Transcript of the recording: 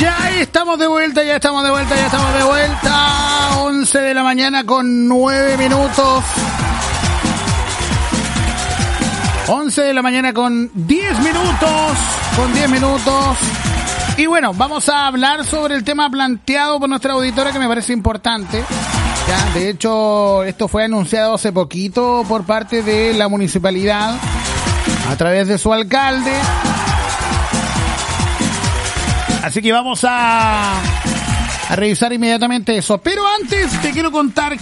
Ya estamos de vuelta. 11 de la mañana con 9 minutos. 11 de la mañana con 10 minutos. Y bueno, vamos a hablar sobre el tema planteado por nuestra auditora, que me parece importante. Ya, de hecho, esto fue anunciado hace poquito por parte de la municipalidad a través de su alcalde. Así que vamos a revisar inmediatamente eso. Pero antes te quiero contar